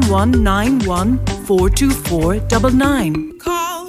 0191 424 99. Call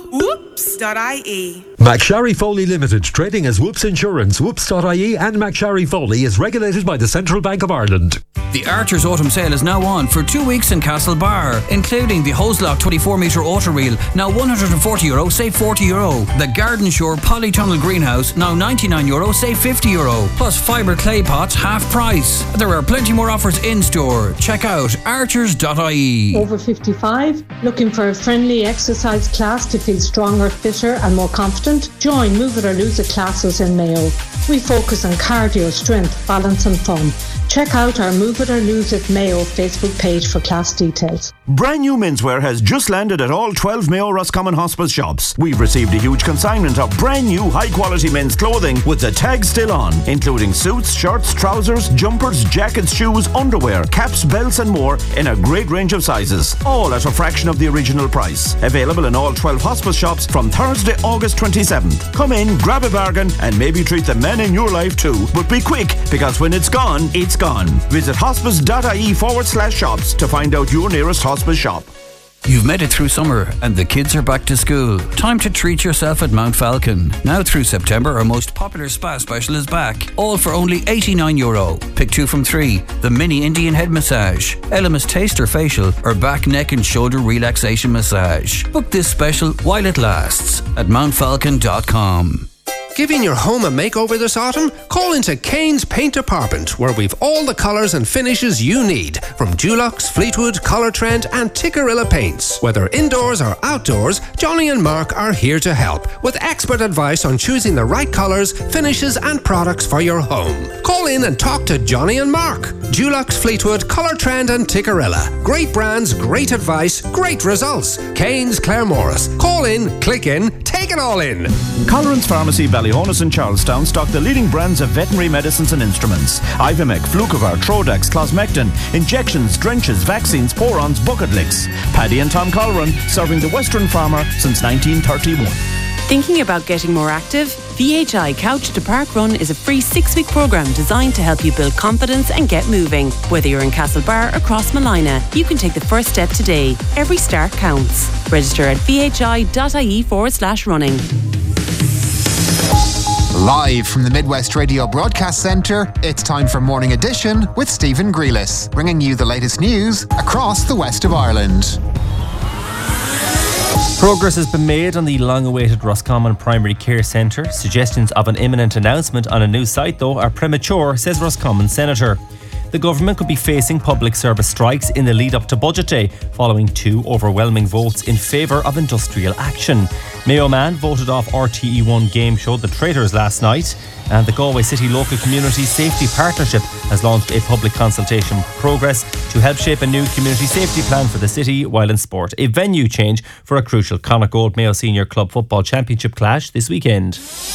whoops.ie. McSharry Foley Limited, trading as Whoops Insurance, whoops.ie and McSharry Foley is regulated by the Central Bank of Ireland. The Archer's Autumn Sale is now on for 2 weeks in Castlebar, including the Hoselock 24 metre auto reel, now €140, save €40. The Garden Shore Polytunnel Greenhouse, now €99, save €50. Plus fibre clay pots, half price. There are plenty more offers in store. Check out archers.ie. Over 55, looking for a friendly exercise class to feel stronger, fitter and more confident? Join Move It or Lose It classes in Mayo. We focus on cardio, strength, balance and fun. Check out our Move It or Lose It Mayo Facebook page for class details. Brand new menswear has just landed at all 12 Mayo Roscommon Hospice shops. We've received a huge consignment of brand new high quality men's clothing with the tag still on, including suits, shirts, trousers, jumpers, jackets, shoes, underwear, caps, belts and more in a great range of sizes. All at a fraction of the original price. Available in all 12 hospice shops from Thursday, August 27th. Come in, grab a bargain and maybe treat the men in your life too. But be quick, because when it's gone, it's gone. Visit hospice.ie/shops to find out your nearest hospice shop. You've made it through summer and the kids are back to school. Time to treat yourself at Mount Falcon. Now through September, our most popular spa special is back. All for only €89. Pick 2 from 3. The mini Indian head massage, Elemis taster facial or back, neck and shoulder relaxation massage. Book this special while it lasts at mountfalcon.com. Giving your home a makeover this autumn? Call into Kane's Paint Department, where we've all the colours and finishes you need, from Dulux, Fleetwood, Colour Trend and Tikkurila paints. Whether indoors or outdoors, Johnny and Mark are here to help, with expert advice on choosing the right colours, finishes and products for your home. Call in and talk to Johnny and Mark. Dulux, Fleetwood, Colour Trend and Tikkurila. Great brands, great advice, great results. Kane's Claremorris. Call in, click in, take it all in. Colleran's Pharmacy, Ballyhonus and Charlestown stock the leading brands of veterinary medicines and instruments. Ivomec, Flucovar, Trodax, Closmectin, injections, drenches, vaccines, porons, bucket licks. Paddy and Tom Colleran, serving the Western farmer since 1931. Thinking about getting more active? VHI Couch to Park Run is a free 6-week programme designed to help you build confidence and get moving. Whether you're in Castlebar or Crossmalina, you can take the first step today. Every start counts. Register at vhi.ie/running. Live from the Midwest Radio Broadcast Centre, it's time for Morning Edition with Stephen Grealis, bringing you the latest news across the west of Ireland. Progress has been made on the long-awaited Roscommon Primary Care Centre. Suggestions of an imminent announcement on a new site, though, are premature, says Roscommon Senator. The government could be facing public service strikes in the lead up to Budget Day, following 2 overwhelming votes in favour of industrial action. Mayo Man voted off RTE1 game show The Traitors last night, and the Galway City Local Community Safety Partnership has launched a public consultation progress to help shape a new community safety plan for the city while in sport. A venue change for a crucial Connacht Gold Mayo Senior Club Football Championship clash this weekend.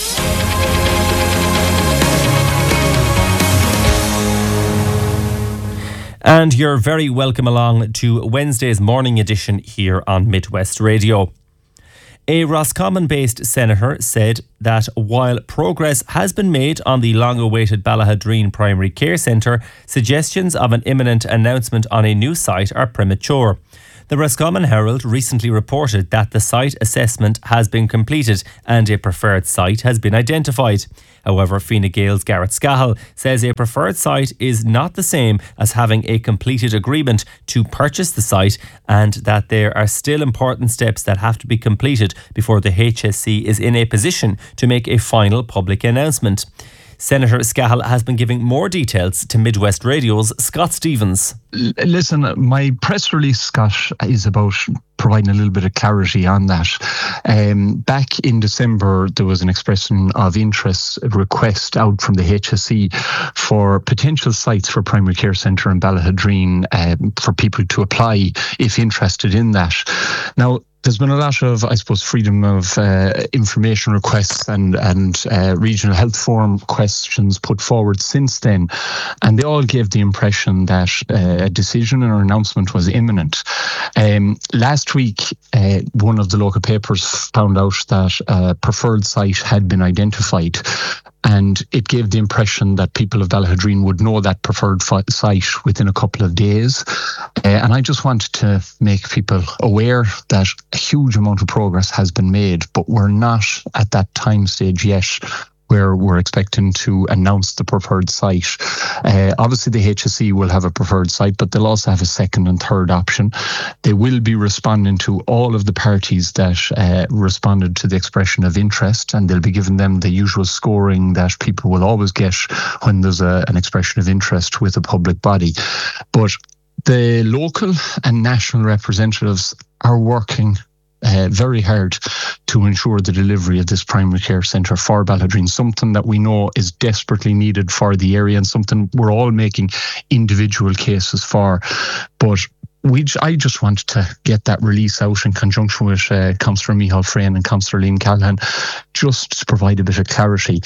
And you're very welcome along to Wednesday's morning edition here on Midwest Radio. A Roscommon-based senator said that while progress has been made on the long-awaited Ballahadreen Primary Care Centre, suggestions of an imminent announcement on a new site are premature. The Roscommon Herald recently reported that the site assessment has been completed and a preferred site has been identified. However, Fine Gael's Garrett Scahill says a preferred site is not the same as having a completed agreement to purchase the site, and that there are still important steps that have to be completed before the HSC is in a position to make a final public announcement. Senator Scahill has been giving more details to Midwest Radio's Scott Stevens. Listen, my press release, Scott, is about providing a little bit of clarity on that. Back in December, there was an expression of interest request out from the HSC for potential sites for primary care centre in Ballahadreen for people to apply if interested in that. Now, there's been a lot of, I suppose, freedom of information requests and regional health forum questions put forward since then, and they all gave the impression that a decision or announcement was imminent. Last week, one of the local papers found out that a preferred site had been identified. and it gave the impression that people of Ballahadreen would know that preferred site within a couple of days. And I just wanted to make people aware that a huge amount of progress has been made, but we're not at that time stage yet where we're expecting to announce the preferred site. Obviously, the HSE will have a preferred site, but they'll also have a second and third option. They will be responding to all of the parties that responded to the expression of interest, and they'll be giving them the usual scoring that people will always get when there's an expression of interest with a public body. But the local and national representatives are working very hard to ensure the delivery of this primary care centre for Ballahadreen, something that we know is desperately needed for the area and something we're all making individual cases for. But I just wanted to get that release out in conjunction with Councillor Micheál Freyne and Councillor Liam Callahan, just to provide a bit of clarity.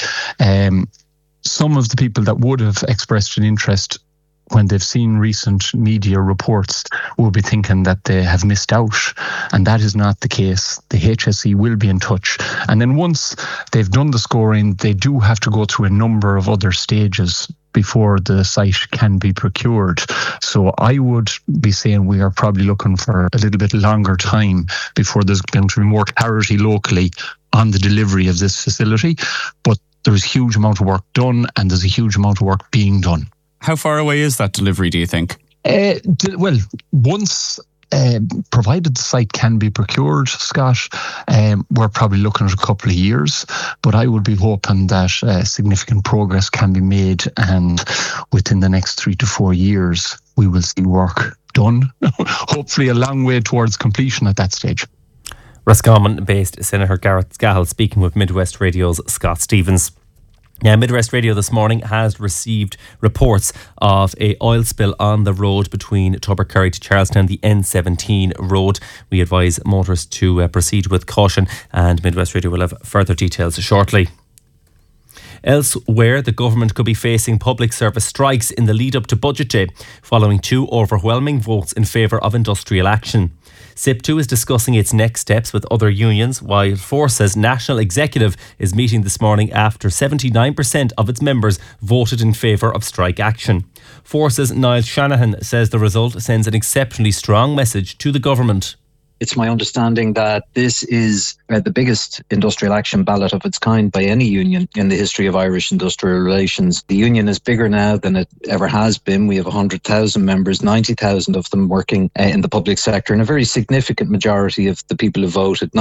Some of the people that would have expressed an interest when they've seen recent media reports will be thinking that they have missed out, and that is not the case. The HSE will be in touch, and then once they've done the scoring, they do have to go through a number of other stages before the site can be procured. So I would be saying we are probably looking for a little bit longer time before there's going to be more clarity locally on the delivery of this facility. But there's a huge amount of work done, and there's a huge amount of work being done. How far away is that delivery, do you think? Well, once provided the site can be procured, Scott, we're probably looking at a couple of years, but I would be hoping that significant progress can be made, and within the next 3 to 4 years, we will see work done, hopefully a long way towards completion at that stage. Roscommon-based Senator Gareth Scahill speaking with Midwest Radio's Scott Stevens. Now, Midwest Radio this morning has received reports of a oil spill on the road between Tubbercurry to Charlestown, the N17 road. We advise motorists to proceed with caution, and Midwest Radio will have further details shortly. Elsewhere, the government could be facing public service strikes in the lead up to Budget Day, following 2 overwhelming votes in favour of industrial action. SIP2 is discussing its next steps with other unions, while Force's national executive is meeting this morning after 79% of its members voted in favour of strike action. Force's Niall Shanahan says the result sends an exceptionally strong message to the government. It's my understanding that this is the biggest industrial action ballot of its kind by any union in the history of Irish industrial relations. The union is bigger now than it ever has been. We have 100,000 members, 90,000 of them working in the public sector, and a very significant majority of the people who voted,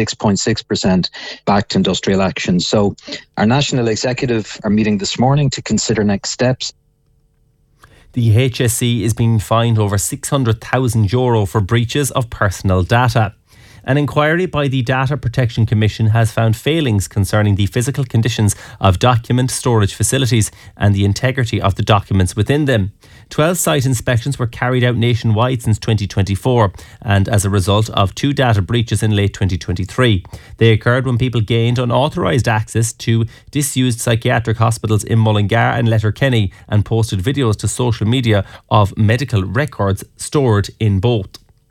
96.6%, backed industrial action. So our national executive are meeting this morning to consider next steps. The HSE is being fined over €600,000 for breaches of personal data. An inquiry by the Data Protection Commission has found failings concerning the physical conditions of document storage facilities and the integrity of the documents within them. 12 site inspections were carried out nationwide since 2024, and as a result of 2 data breaches in late 2023. They occurred when people gained unauthorised access to disused psychiatric hospitals in Mullingar and Letterkenny and posted videos to social media of medical records stored in both.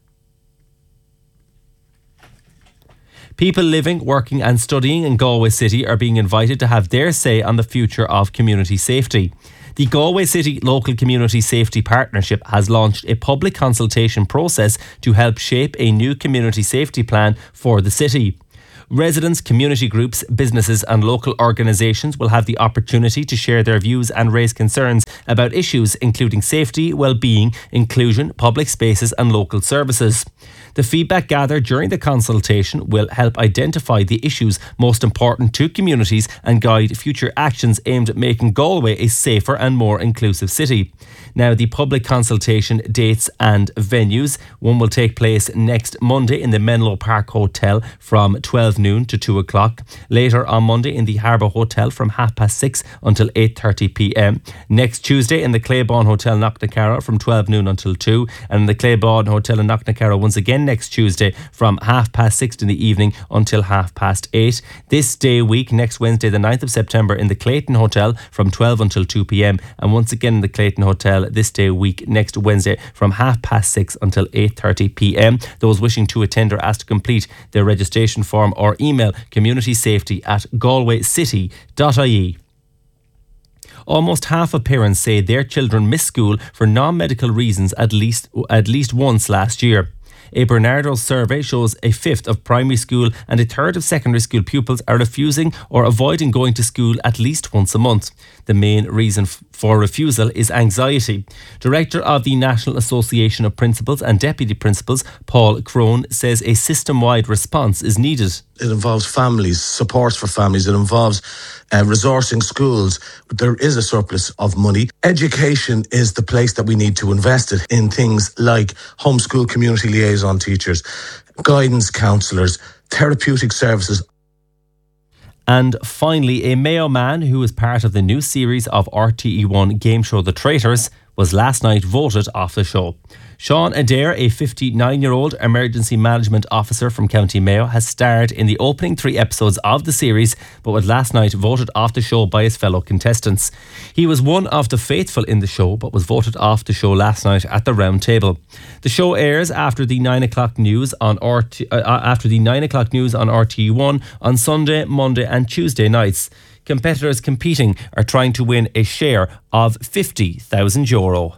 People living, working and studying in Galway City are being invited to have their say on the future of community safety. The Galway City Local Community Safety Partnership has launched a public consultation process to help shape a new community safety plan for the city. Residents, community groups, businesses and local organisations will have the opportunity to share their views and raise concerns about issues including safety, well-being, inclusion, public spaces and local services. The feedback gathered during the consultation will help identify the issues most important to communities and guide future actions aimed at making Galway a safer and more inclusive city. Now, the public consultation dates and venues. One will take place next Monday in the Menlo Park Hotel from 12 noon to 2 o'clock. Later on Monday in the Harbour Hotel from 6:30 until 8:30 p.m. Next Tuesday in the Claiborne Hotel Knocknacarrow from 12 noon until 2. And in the Claiborne Hotel in Knocknacarrow once again next Tuesday from 6:30 in the evening until 8:30. This day week, next Wednesday the 9th of September in the Clayton Hotel from 12 until 2 p.m. And once again in the Clayton Hotel this day week, next Wednesday from 6:30 until 8:30 p.m. Those wishing to attend are asked to complete their registration form or email communitysafety@galwaycity.ie. almost half of parents say their children miss school for non-medical reasons at least once last year. A Bernardo survey shows a fifth of primary school and a third of secondary school pupils are refusing or avoiding going to school at least once a month. The main reason for refusal is anxiety. Director of the National Association of Principals and Deputy Principals, Paul Crone, says a system-wide response is needed. It involves families, supports for families. It involves resourcing schools. There is a surplus of money. Education is the place that we need to invest it in things like homeschool community liaison teachers, guidance counsellors, therapeutic services. And finally, a Mayo man who is part of the new series of RTE1 game show The Traitors was last night voted off the show. Sean Adair, a 59-year-old emergency management officer from County Mayo, has starred in the opening 3 episodes of the series, but was last night voted off the show by his fellow contestants. He was one of the faithful in the show, but was voted off the show last night at the round table. The show airs after the 9 o'clock news on RTE1 on Sunday, Monday and Tuesday nights. Competitors competing are trying to win a share of €50,000.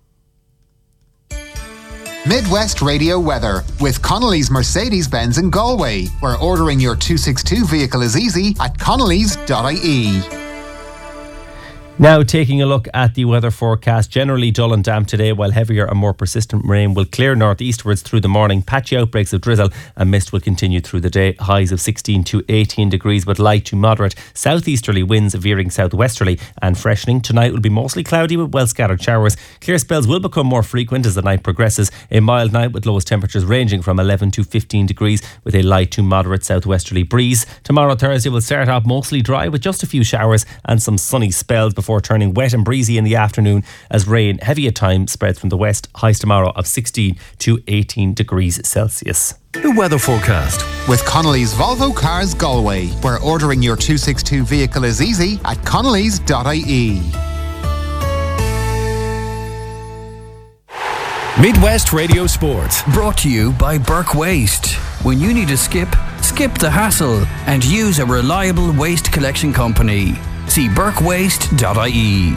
Midwest Radio weather with Connolly's Mercedes-Benz in Galway, where ordering your 262 vehicle is easy at connolly's.ie. Now taking a look at the weather forecast, generally dull and damp today, while heavier and more persistent rain will clear northeastwards through the morning. Patchy outbreaks of drizzle and mist will continue through the day. Highs of 16 to 18 degrees with light to moderate southeasterly winds veering southwesterly and freshening. Tonight will be mostly cloudy with well scattered showers. Clear spells will become more frequent as the night progresses. A mild night with lowest temperatures ranging from 11 to 15 degrees with a light to moderate southwesterly breeze. Tomorrow, Thursday, will start off mostly dry with just a few showers and some sunny spells before turning wet and breezy in the afternoon as rain, heavy at times, spreads from the west. Highs tomorrow of 16 to 18 degrees Celsius. The weather forecast with Connolly's Volvo Cars Galway, where ordering your 262 vehicle is easy at connolly's.ie. Midwest Radio Sport. Brought to you by Burke Waste. When you need a skip the hassle and use a reliable waste collection company. See burkewaste.ie.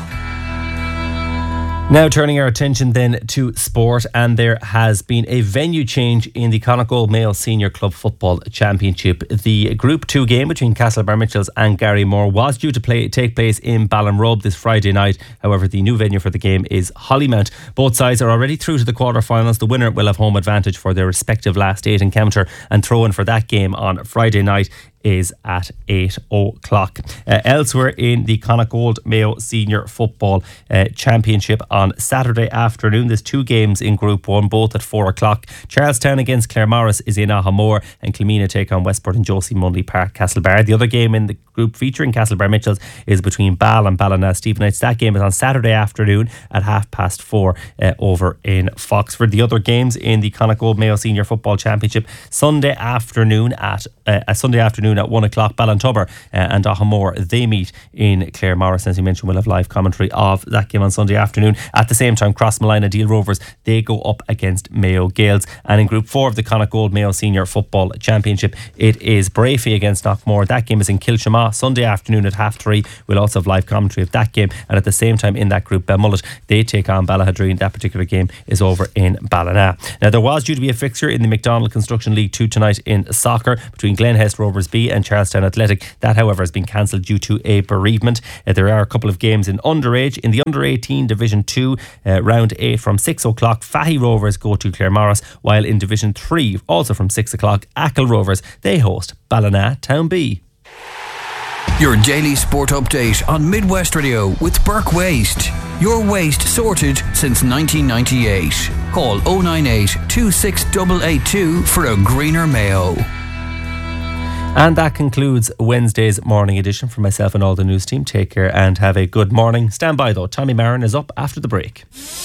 Now turning our attention then to sport, and there has been a venue change in the Connacht Mayo Senior Club Football Championship. The Group 2 game between Castlebar Mitchells and Garrymore was due to take place in Ballinrobe this Friday night. However, the new venue for the game is Hollymount. Both sides are already through to the quarter-finals. The winner will have home advantage for their respective last 8 encounter, and throw-in for that game on Friday night is at 8 o'clock. Elsewhere in the Connacht Mayo Senior Football Championship on Saturday afternoon, there's 2 games in Group 1, both at 4 o'clock. Charlestown against Claremorris is in Ahamore, and Kilmena take on Westport and Josie Munley Park Castlebar. The other game in the group featuring Castlebar Mitchells is between Ball and Ballina Stephenites. That game is on Saturday afternoon at 4:30 over in Foxford. The other games in the Connacht Mayo Senior Football Championship, Sunday afternoon at 1 o'clock, Ballintubber and Ahamore, they meet in Claremorris. As you mentioned, we'll have live commentary of that game on Sunday afternoon. At the same time, Crossmolina Deal Rovers, they go up against Mayo Gales. And in Group 4 of the Connacht Mayo Senior Football Championship, it is Brafey against Knockmore. That game is in Kilshama Sunday afternoon at 3:30. We'll also have live commentary of that game. And at the same time in that group, Belmullet, they take on Ballahadreen. That particular game is over in Ballina. Now, there was due to be a fixture in the McDonald Construction League 2 tonight in soccer between Glenhest Rovers B and Charlestown Athletic. That, however, has been cancelled due to a bereavement. There are a couple of games in underage. In the under-18 Division 2, round 8 from 6 o'clock, Fahy Rovers go to Claremorris, while in Division 3, also from 6 o'clock, Achill Rovers, they host Ballina Town B. Your daily sport update on Midwest Radio with Burke Waste. Your waste sorted since 1998. Call 098 26882 for a greener Mayo. And that concludes Wednesday's morning edition. For myself and all the news team, take care and have a good morning. Stand by though, Tommy Marin is up after the break.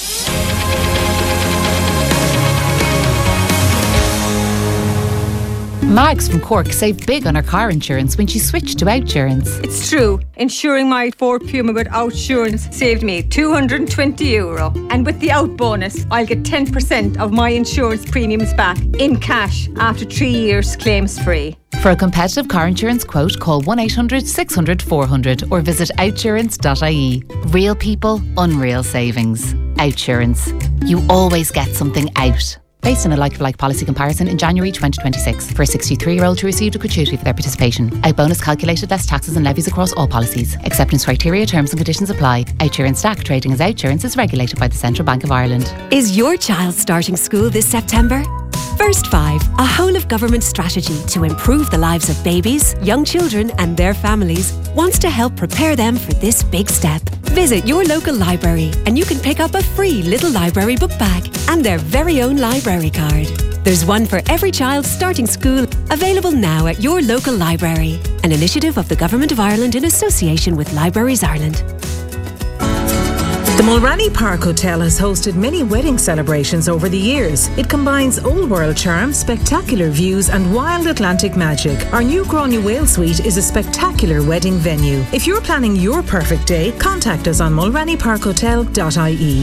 Mags from Cork saved big on her car insurance when she switched to Outsurance. It's true. Insuring my Ford Puma with Outsurance saved me €220. And with the Out bonus, I'll get 10% of my insurance premiums back in cash after 3 years claims free. For a competitive car insurance quote, call 1-800 600 400 or visit outsurance.ie. Real people, unreal savings. Outsurance. You always get something out. Based on a like-for-like policy comparison in January 2026 for a 63-year-old who received a gratuity for their participation. Out bonus calculated less taxes and levies across all policies. Acceptance criteria, terms and conditions apply. Outsurance DAC trading as Outsurance is regulated by the Central Bank of Ireland. Is your child starting school this September? First 5, a whole-of-government strategy to improve the lives of babies, young children and their families, wants to help prepare them for this big step. Visit your local library and you can pick up a free Little Library book bag and their very own library card. There's one for every child starting school, available now at your local library. An initiative of the Government of Ireland in association with Libraries Ireland. The Mulranny Park Hotel has hosted many wedding celebrations over the years. It combines old world charm, spectacular views and wild Atlantic magic. Our new Gráinne Whale Suite is a spectacular wedding venue. If you're planning your perfect day, contact us on mulrannyparkhotel.ie.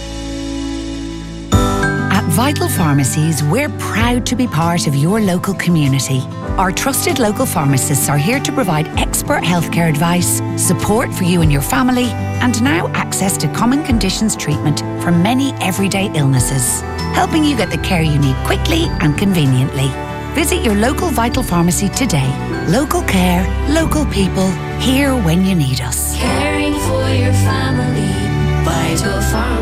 At Vital Pharmacies, we're proud to be part of your local community. Our trusted local pharmacists are here to provide expert healthcare advice, support for you and your family, and now access to common conditions treatment for many everyday illnesses, helping you get the care you need quickly and conveniently. Visit your local Vital Pharmacy today. Local care, local people, here when you need us. Caring for your family, Vital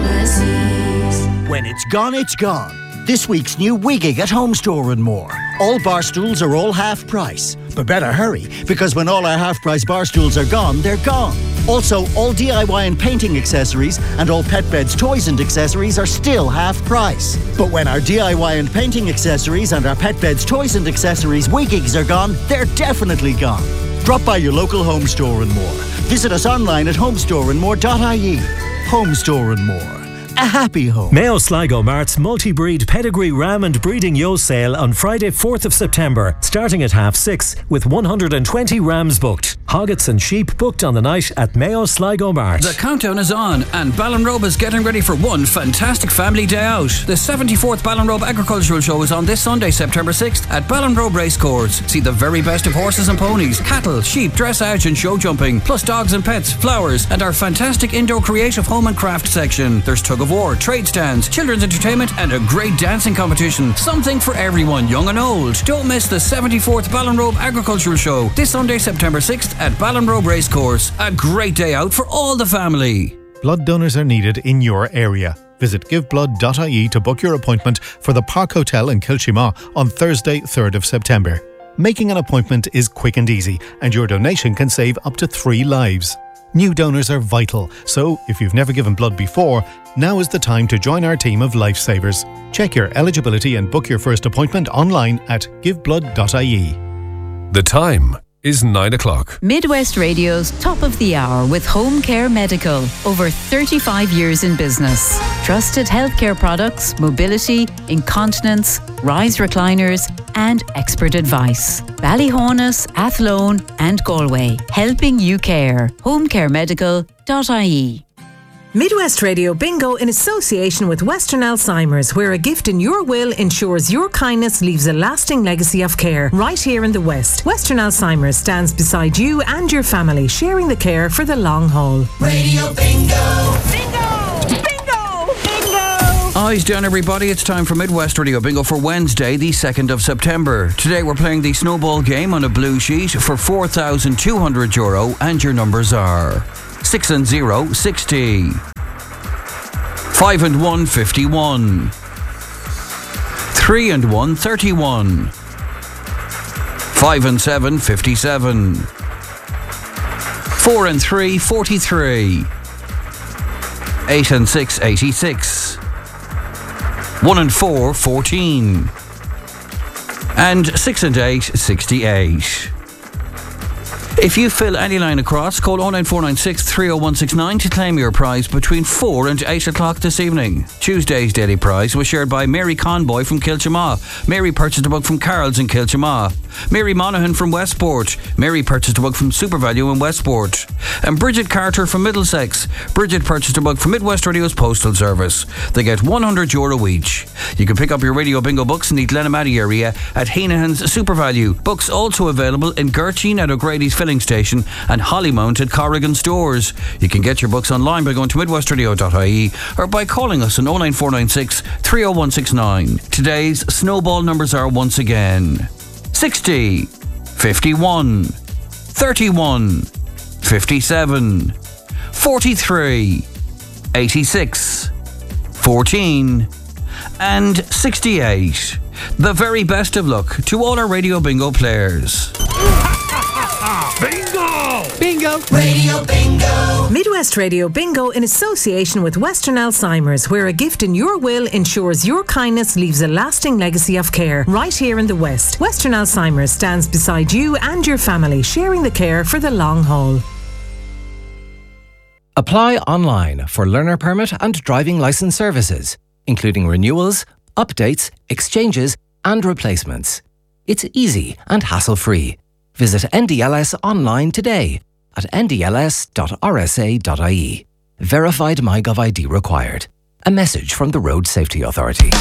Pharmacies. When it's gone, it's gone. This week's new Wigig at Home Store and More. All bar stools are all half price. But better hurry, because when all our half price bar stools are gone, they're gone. Also, all DIY and painting accessories and all pet beds, toys and accessories are still half price. But when our DIY and painting accessories and our pet beds, toys and accessories Wigigs are gone, they're definitely gone. Drop by your local Home Store and More. Visit us online at homestoreandmore.ie. Home Store and More. A happy home. Mayo Sligo Mart's multi-breed pedigree ram and breeding ewe sale on Friday 4th of September, starting at 6:30 with 120 rams booked. Hoggets and sheep booked on the night at Mayo Sligo Mart. The countdown is on and Ballinrobe is getting ready for one fantastic family day out. The 74th Ballinrobe Agricultural Show is on this Sunday, September 6th at Ballinrobe Racecourse. See the very best of horses and ponies, cattle, sheep, dressage and show jumping, plus dogs and pets, flowers and our fantastic indoor creative home and craft section. There's tug of war, trade stands, children's entertainment and a great dancing competition. Something for everyone, young and old. Don't miss the 74th Ballinrobe Agricultural Show this Sunday, September 6th at Ballinrobe Racecourse. A great day out for all the family. Blood donors are needed in your area. Visit giveblood.ie to book your appointment for the Park Hotel in Kilchima on Thursday, 3rd of September. Making an appointment is quick and easy, and your donation can save up to 3 lives. New donors are vital, so if you've never given blood before, now is the time to join our team of lifesavers. Check your eligibility and book your first appointment online at giveblood.ie. The time is 9 o'clock. Midwest Radio's Top of the Hour with Home Care Medical. Over 35 years in business. Trusted healthcare products, mobility, incontinence, rise recliners, and expert advice. Ballyhonus, Athlone, and Galway. Helping you care. homecaremedical.ie. Midwest Radio Bingo in association with Western Alzheimer's, where a gift in your will ensures your kindness leaves a lasting legacy of care right here in the West. Western Alzheimer's stands beside you and your family, sharing the care for the long haul. Radio Bingo! Eyes down, everybody. It's time for Midwest Radio Bingo for Wednesday, the 2nd of September. Today we're playing the snowball game on a blue sheet for €4,200, and your numbers are 6 and 0, 60. 5 and 1, 51. 3 and 1, 31. 5 and 7, 57. 4 and 3, 43. 8 and 6, 86. 1 and 4, 14. And 6 and 8, 68. If you fill any line across, call 09496 30169 to claim your prize between 4 and 8 o'clock this evening. Tuesday's daily prize was shared by Mary Conboy from Kilchamaw. Mary purchased a book from Carroll's in Kilchamaw. Mary Monaghan from Westport. Mary purchased a book from SuperValue in Westport. And Bridget Carter from Middlesex. Bridget purchased a book from Midwest Radio's Postal Service. They get €100 each. You can pick up your Radio Bingo books in the Glenamaddie area at Heenahan's SuperValue. Books also available in Gertine at O'Grady's Filling Station and Hollymount at Corrigan Stores. You can get your books online by going to midwestradio.ie or by calling us on 09496 30169. Today's snowball numbers are once again 60, 51, 31, 57, 43, 86, 14 and 68. The very best of luck to all our Radio Bingo players. Bingo! Bingo! Radio Bingo! Midwest Radio Bingo in association with Western Alzheimer's, where a gift in your will ensures your kindness leaves a lasting legacy of care right here in the West. Western Alzheimer's stands beside you and your family, sharing the care for the long haul. Apply online for learner permit and driving licence services, including renewals, updates, exchanges and replacements. It's easy and hassle-free. Visit NDLS online today at ndls.rsa.ie. Verified MyGov ID required. A message from the Road Safety Authority.